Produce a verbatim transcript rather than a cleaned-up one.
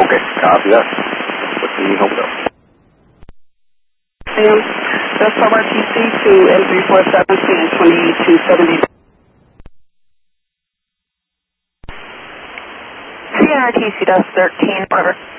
Okay, copy that. What's the home go? Sam, that's R T C to N three four seven and twenty-two seventy. C R T C does thirteen, whatever.